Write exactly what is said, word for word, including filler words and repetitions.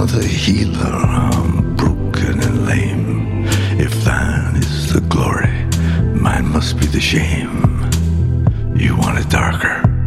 not a healer, I'm broken and lame. If thine is the glory, mine must be the shame. You want it darker.